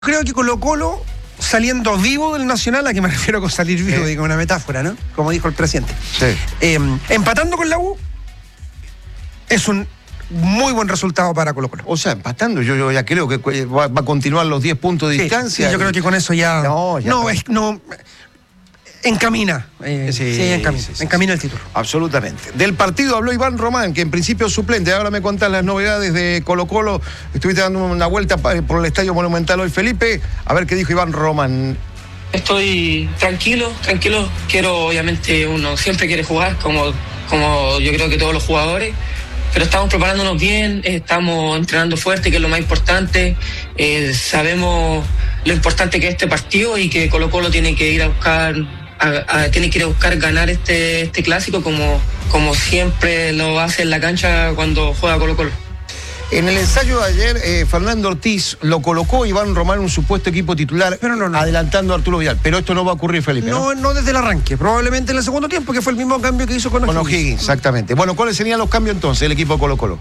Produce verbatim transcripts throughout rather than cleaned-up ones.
Creo que Colo-Colo, saliendo vivo del Nacional, a que me refiero con salir vivo, sí. digo, una metáfora, ¿no? Como dijo el presidente. Sí. Eh, empatando con la U, es un muy buen resultado para Colo-Colo. O sea, empatando, yo, yo ya creo que va, va a continuar los diez puntos de Sí, distancia. sí, yo creo que con eso ya... No, ya no, es, no encamina. Eh, sí, sí, encamina, sí, sí, encamina sí. el título. Absolutamente. Del partido habló Iván Román, que en principio es suplente. Ahora me contás las novedades de Colo-Colo. Estuviste dando una vuelta por el Estadio Monumental hoy, Felipe. A ver qué dijo Iván Román. Estoy tranquilo, tranquilo. Quiero, obviamente, uno siempre quiere jugar, como, como yo creo que todos los jugadores. Pero estamos preparándonos bien, estamos entrenando fuerte, que es lo más importante. Eh, sabemos lo importante que es este partido y que Colo-Colo tiene que ir a buscar... A, a, tiene que ir a buscar ganar este, este clásico como, como siempre lo hace en la cancha cuando juega Colo-Colo. En el ensayo de ayer, eh, Fernando Ortiz lo colocó Iván Román en un supuesto equipo titular, pero no, no. adelantando a Arturo Vidal. Pero esto no va a ocurrir, Felipe, ¿no? No, no desde el arranque, probablemente en el segundo tiempo, que fue el mismo cambio que hizo con Con O'Higgins. O'Higgins, exactamente. Bueno, ¿cuáles serían los cambios entonces del equipo de Colo-Colo?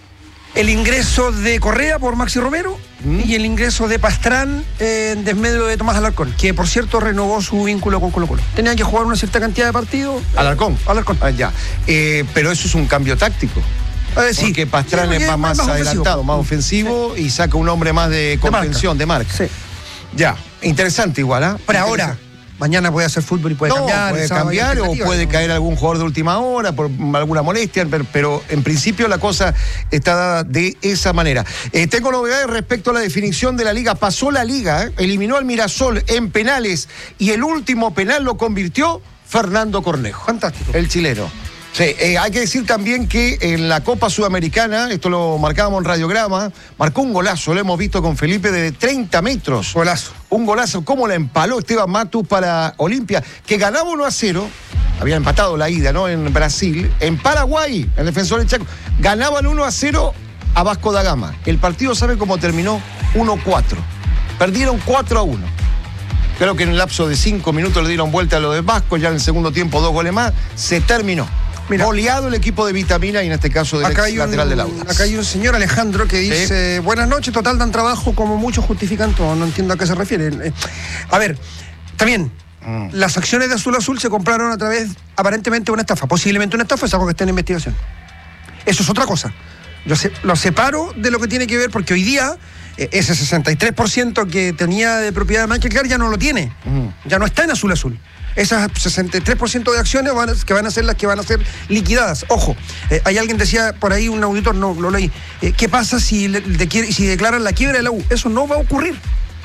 El ingreso de Correa por Maxi Romero ¿Mm? y el ingreso de Pastrán eh, en desmedro de Tomás Alarcón, que por cierto renovó su vínculo con Colo-Colo. Tenía que jugar una cierta cantidad de partidos. ¿Alarcón? Alarcón. Ah, ya. Eh, pero eso es un cambio táctico. Eh, sí. Porque Pastrán sí, es más, más, más adelantado, ofensivo. más ofensivo sí. y saca un hombre más de contención, de marca. De marca. Sí. Ya, interesante igual, ¿ah? ¿eh? Para ahora. Mañana puede hacer fútbol y puede no, cambiar. puede cambiar o puede caer algún jugador de última hora por alguna molestia, pero, pero en principio la cosa está dada de esa manera. Eh, tengo novedades respecto a la definición de la Liga. Pasó la Liga, ¿eh? eliminó al Mirasol en penales y el último penal lo convirtió Fernando Cornejo. Fantástico. El chileno. Sí, eh, hay que decir también que en la Copa Sudamericana, esto lo marcábamos en Radiograma, marcó un golazo, lo hemos visto con Felipe, de treinta metros. Golazo. Un golazo, cómo la empaló Esteban Matus para Olimpia, que ganaba uno a cero, había empatado la ida, ¿no? En Brasil, en Paraguay, el defensor del Chaco, ganaban uno a cero a Vasco da Gama. El partido, ¿sabe cómo terminó? uno cuatro. Perdieron cuatro a uno. Creo que en el lapso de cinco minutos le dieron vuelta a lo de Vasco, ya en el segundo tiempo dos goles más, se terminó. Mira, goleado el equipo de Vitamina y en este caso del ex lateral del Audax. Acá hay un señor, Alejandro, que dice: ¿Sí? Buenas noches, total dan trabajo como muchos justifican todo. No entiendo a qué se refiere. A ver, también, mm. las acciones de Azul Azul se compraron a través, aparentemente, de una estafa. Posiblemente una estafa, es algo que está en investigación. Eso es otra cosa. Yo se, lo separo de lo que tiene que ver, porque hoy día eh, ese sesenta y tres por ciento que tenía de propiedad de Michael Clark ya no lo tiene. Mm. Ya no está en Azul Azul. Esas sesenta y tres por ciento de acciones van a, que van a ser las que van a ser liquidadas. Ojo, eh, hay alguien decía por ahí, un auditor, no lo leí, eh, ¿qué pasa si, le, de, si declaran la quiebra de la U? Eso no va a ocurrir.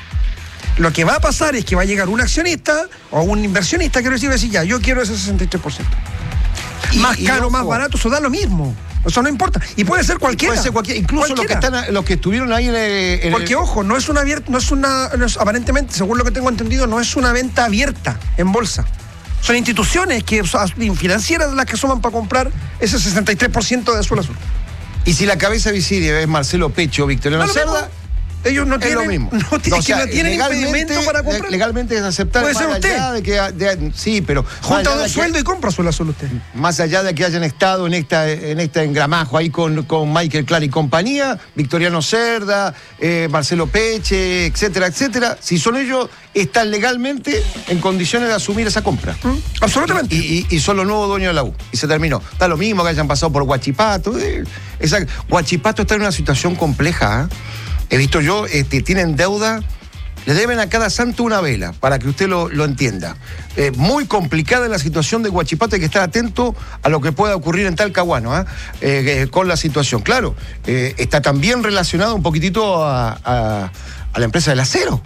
Lo que va a pasar es que va a llegar un accionista o un inversionista que recibe decir, ya, yo quiero ese sesenta y tres por ciento. Y, más caro, y ojo, más barato, eso da lo mismo. Eso no importa. Y puede ser cualquiera. Puede ser cualquiera. Incluso cualquiera. Los que están, los que estuvieron ahí en el. En Porque, el... ojo, no es una abierta, no es una. No es, aparentemente, según lo que tengo entendido, no es una venta abierta en bolsa. Son instituciones que, financieras las que suman para comprar ese sesenta y tres por ciento de Azul Azul. Y si la cabeza visible es Marcelo Pecho o Victoriano no, Cerda, ellos no tienen, es lo mismo. No tienen, o sea, no tienen impedimento para comprar. Legalmente es aceptar. Puede ser usted. Allá de que, de, sí, pero junta dos sueldos y compra Azul Azul usted. Más allá de que hayan estado en esta en este engramajo ahí con, con Michael Clark y compañía, Victoriano Cerda, eh, Marcelo Peche, etcétera, etcétera, si son ellos, están legalmente en condiciones de asumir esa compra. ¿Mm? Absolutamente. Y, y, y son los nuevos dueños de la U. Y se terminó. Está lo mismo que hayan pasado por Huachipato. Eh, esa, Huachipato está en una situación compleja, ¿eh? He visto yo, este, tienen deuda, le deben a cada santo una vela, para que usted lo, lo entienda. Eh, muy complicada la situación de Huachipato, hay que estar atento a lo que pueda ocurrir en Talcahuano, ¿eh? Eh, eh, con la situación. Claro, eh, está también relacionado un poquitito a, a, a la empresa del acero.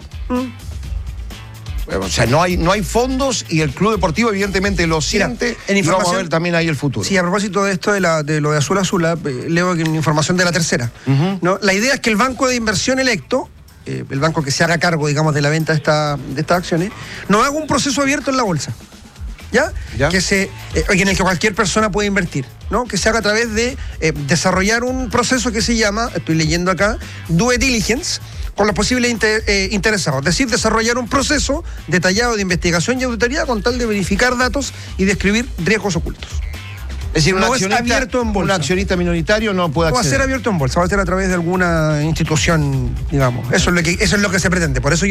Mm. O sea, no hay, no hay fondos y el Club Deportivo evidentemente lo siente. Mira, en información, y vamos a ver también ahí el futuro. Sí, a propósito de esto de, la, de lo de Azul Azul, eh, leo aquí una información de La Tercera. Uh-huh. ¿No? La idea es que el banco de inversión electo, eh, el banco que se haga cargo, digamos, de la venta de, esta, de estas acciones, no haga un proceso abierto en la bolsa. ¿Ya? ¿Ya? Que se, eh, en el que cualquier persona puede invertir, ¿no? Que se haga a través de eh, desarrollar un proceso que se llama, estoy leyendo acá, due diligence, con los posibles inter, eh, interesados. Es decir, desarrollar un proceso detallado de investigación y auditoría con tal de verificar datos y describir riesgos ocultos. Es decir, un, no es accionista, abierto en un bolsa. accionista minoritario no puede No va a acceder. ser abierto en bolsa, va a ser a través de alguna institución, digamos. Eso es lo que, eso es lo que se pretende. Por eso yo